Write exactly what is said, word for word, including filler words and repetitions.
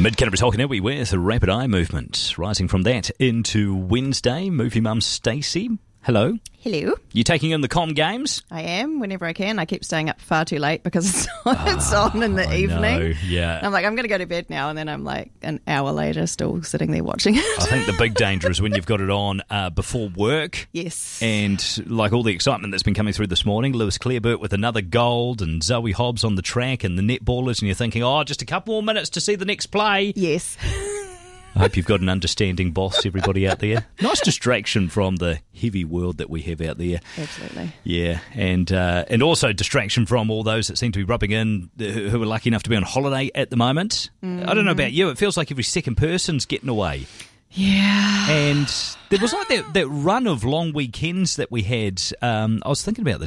Mid-Canterbury's Hulk and Elby with a rapid eye movement. Rising from that into Wednesday, movie mum Stacey. Hello. Hello. You taking in the Com Games? I am, whenever I can. I keep staying up far too late because it's on, it's on in the I evening. know, yeah. And I'm like, I'm going to go to bed now, and then I'm like an hour later still sitting there watching it. I think the big danger is when you've got it on uh, before work. Yes. And like all the excitement that's been coming through this morning, Lewis Clareburt with another gold and Zoe Hobbs on the track and the netballers, and you're thinking, oh, just a couple more minutes to see the next play. Yes. I hope you've got an understanding boss, everybody out there. Nice distraction from the heavy world that we have out there. Absolutely. Yeah, and uh, and also distraction from all those that seem to be rubbing in who who are lucky enough to be on holiday at the moment. Mm. I don't know about you, it feels like every second person's getting away. Yeah. And there was like that, that run of long weekends that we had. Um, I was thinking about this